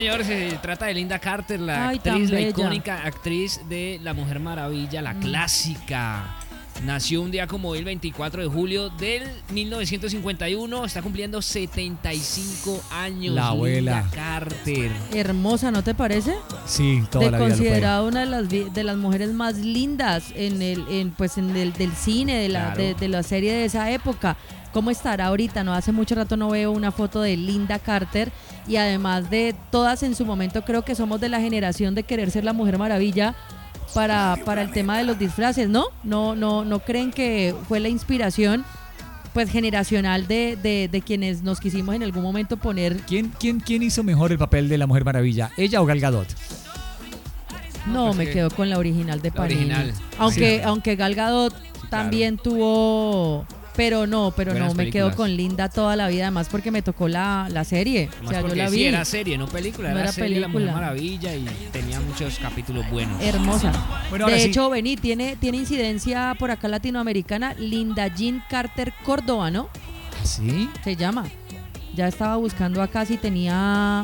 Señor, se trata de Linda Carter, la Ay, actriz, tan la bella. icónica actriz de La Mujer Maravilla, la clásica. Nació un día como hoy, el 24 de julio del 1951. Está cumpliendo 75 años. La abuela. Linda Carter. Hermosa, ¿no te parece? Sí, toda la vida lo fue. Considerada una de las mujeres más lindas del cine, Claro. de la serie de esa época. ¿Cómo estará ahorita? No, hace mucho rato no veo una foto de Linda Carter, y además de todas en su momento, creo que somos de la generación de querer ser la Mujer Maravilla para el tema de los disfraces, ¿no? No creen que fue la inspiración pues generacional de quienes nos quisimos en algún momento poner. ¿Quién hizo mejor el papel de la Mujer Maravilla? ¿Ella o Gal Gadot? No, pues me que- quedo con la original de La Panini. original. Aunque Gal Gadot también tuvo, pero no, Buenas me quedo películas. con Linda toda la vida, además porque me tocó la serie. O Además sea, yo porque la sí vi. era serie, no película. No Era era serie La Mujer película. Maravilla y tenía muchos capítulos buenos. Hermosa. Bueno, ahora De sí. hecho, vení, tiene incidencia por acá latinoamericana, Linda Jean Carter Córdoba, ¿no? ¿Sí? Se llama. Ya estaba buscando acá si tenía,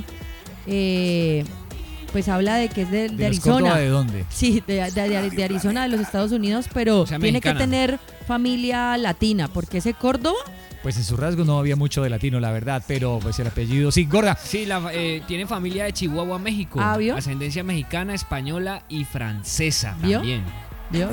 pues habla de que es de ¿De los Arizona. Córdoba de dónde? Sí, de Arizona, de los Estados Unidos, pero O sea, tiene que mexicana. tener familia latina, porque ese Córdoba, Pues en su rasgo no había mucho de latino, la verdad, pero pues el apellido sí. Gorda, Sí, tiene familia de Chihuahua, México. Ah, ¿vio? Ascendencia mexicana, española y francesa ¿Vio? también. vio.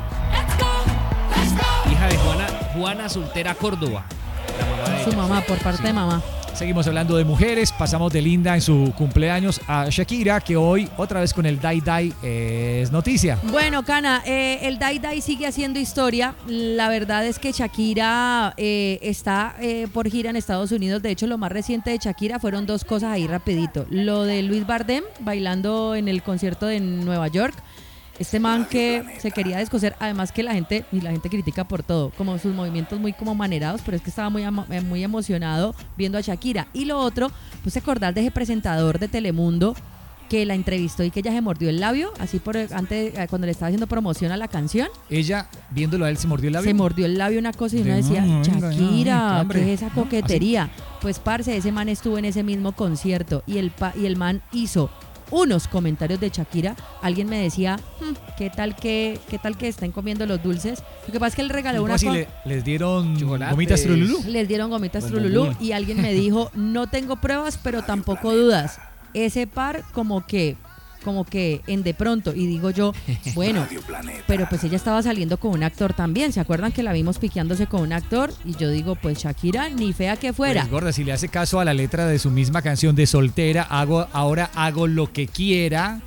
Hija de Juana Soltera Córdoba. La mamá de Su ella. mamá, por parte Sí. de mamá. seguimos hablando de mujeres. Pasamos de Linda en su cumpleaños a Shakira, que hoy otra vez con el Dai Dai es noticia. Bueno, Cana, el Dai Dai sigue haciendo historia. La verdad es que Shakira está por gira en Estados Unidos. De hecho, lo más reciente de Shakira fueron dos cosas ahí rapidito. Lo de Luis Bardem bailando en el concierto de Nueva York. Este man que se quería descoser, además que la gente critica por todo, como sus movimientos muy como manerados, pero es que estaba muy emocionado viendo a Shakira. Y lo otro, pues acordar de ese presentador de Telemundo que la entrevistó y que ella se mordió el labio, así cuando le estaba haciendo promoción a la canción, Ella, viéndolo a él, se mordió el labio. se mordió el labio una cosa y uno De, decía, no, venga, ya, Shakira, hombre. ¿qué es esa coquetería? Pues parce, ese man estuvo en ese mismo concierto y el man hizo unos comentarios de Shakira. Alguien me decía, ¿qué tal que estén comiendo los dulces? Lo que pasa es que él regaló ¿Cómo una así les dieron Chocolates. gomitas Trululú? les dieron gomitas Buen Trululú bombón. y alguien me dijo, no tengo pruebas, pero tampoco dudas. Ese par como que en de pronto, y digo yo, bueno, pero pues ella estaba saliendo con un actor también. ¿Se acuerdan que la vimos piqueándose con un actor? Y yo digo, pues Shakira, ni fea que fuera. Pues, gorda, si le hace caso a la letra de su misma canción de Soltera, ahora hago lo que quiera,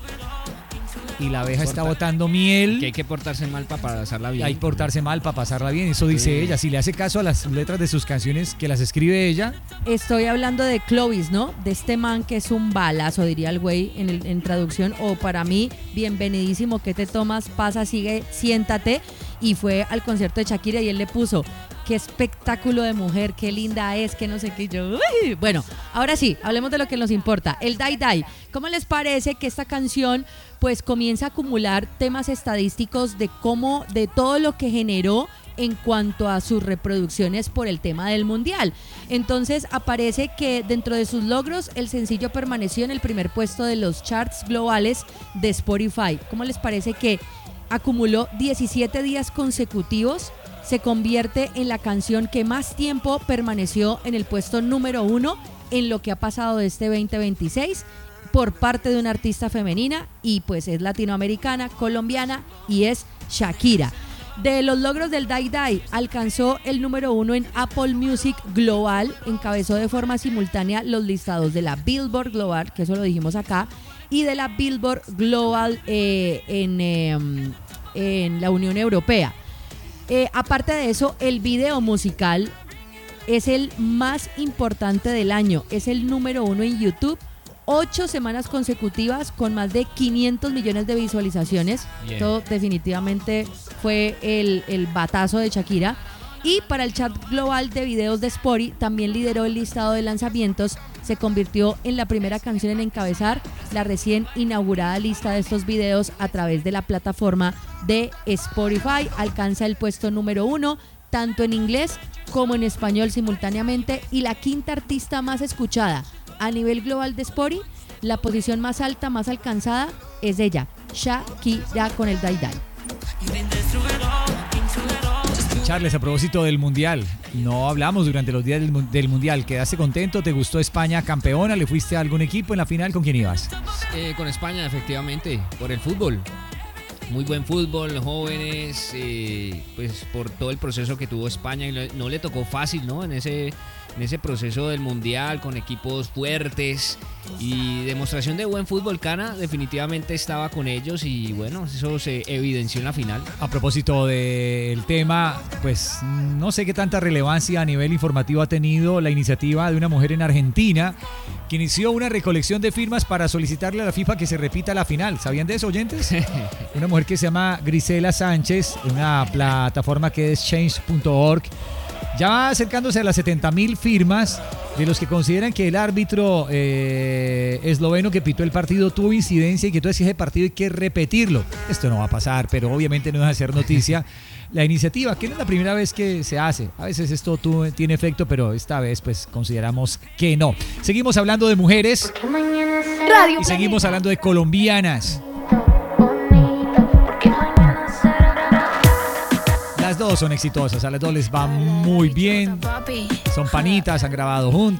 y la abeja está botando miel. Que hay que portarse mal para pasarla bien. Hay que portarse mal para pasarla bien, eso dice ella. Si le hace caso a las letras de sus canciones que las escribe ella, Estoy hablando de Clovis, ¿no? De este man que es un balazo, diría el güey en traducción, o para mí, bienvenidísimo, ¿qué te tomas? Pasa, sigue, siéntate. Y fue al concierto de Shakira y él le puso, qué espectáculo de mujer, qué linda es, que no sé qué. Yo, uy. Bueno, ahora sí, hablemos de lo que nos importa, el Dai Dai. ¿Cómo les parece que esta canción pues comienza a acumular temas estadísticos de todo lo que generó en cuanto a sus reproducciones por el tema del mundial? Entonces aparece que dentro de sus logros el sencillo permaneció en el primer puesto de los charts globales de Spotify. ¿Cómo les parece que acumuló 17 días consecutivos? Se convierte en la canción que más tiempo permaneció en el puesto número 1 en lo que ha pasado de este 2026 por parte de una artista femenina, y pues es latinoamericana, colombiana, y es Shakira. De los logros del Dai Dai, alcanzó el número 1 en Apple Music Global, encabezó de forma simultánea los listados de la Billboard Global, que eso lo dijimos acá, y de la Billboard Global en la Unión Europea. Aparte de eso, el video musical es el más importante del año, es el número 1 en YouTube, 8 semanas consecutivas con más de 500 millones de visualizaciones. Bien. Esto definitivamente fue el batazo de Shakira. Y para el chart global de videos de Spotify también lideró el listado de lanzamientos. Se convirtió en la primera canción en encabezar la recién inaugurada lista de estos videos a través de la plataforma de Spotify. Alcanza el puesto número 1 tanto en inglés como en español simultáneamente, y la quinta artista más escuchada a nivel global de Spotify la posición más alta, más alcanzada es ella, Shakira con el Dai Dai. Charles, a propósito del Mundial, no hablamos durante los días del Mundial. ¿Quedaste contento? ¿Te gustó España campeona? ¿Le fuiste a algún equipo en la final? ¿Con quién ibas? Con España, efectivamente, por el fútbol. Muy buen fútbol, jóvenes, pues por todo el proceso que tuvo España. Y no le tocó fácil, ¿no? En ese proceso del Mundial, con equipos fuertes y demostración de buen fútbol. Cana definitivamente estaba con ellos y bueno, eso se evidenció en la final. A propósito del tema, pues no sé qué tanta relevancia a nivel informativo ha tenido la iniciativa de una mujer en Argentina que inició una recolección de firmas para solicitarle a la FIFA que se repita la final. ¿Sabían de eso, oyentes? Una mujer que se llama Grisela Sánchez, en una plataforma que es change.org. Ya va acercándose a las 70.000 firmas de los que consideran que el árbitro esloveno que pitó el partido tuvo incidencia y que entonces ese partido hay que repetirlo. Esto no va a pasar, pero obviamente no deja de ser noticia. La iniciativa, que no es la primera vez que se hace. A veces esto tiene efecto, pero esta vez pues consideramos que no. Seguimos hablando de mujeres y seguimos hablando de colombianas. Las dos son exitosas, a las dos les va muy bien, son panitas, han grabado juntas.